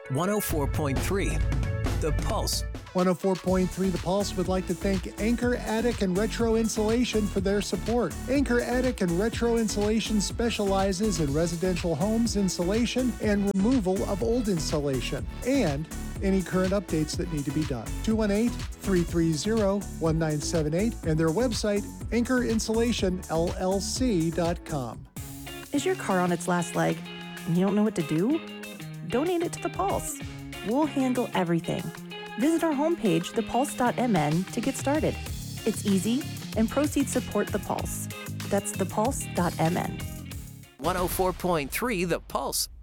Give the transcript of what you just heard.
104.3 The Pulse. 104.3 The Pulse would like to thank Anchor Attic and Retro Insulation for their support. Anchor Attic and Retro Insulation specializes in residential homes insulation and removal of old insulation and any current updates that need to be done. 218-330-1978 and their website, anchorinsulationllc.com. Is your car on its last leg and you don't know what to do? Donate it to The Pulse. We'll handle everything. Visit our homepage, thepulse.mn, to get started. It's easy, and proceeds support The Pulse. That's thepulse.mn. 104.3 The Pulse.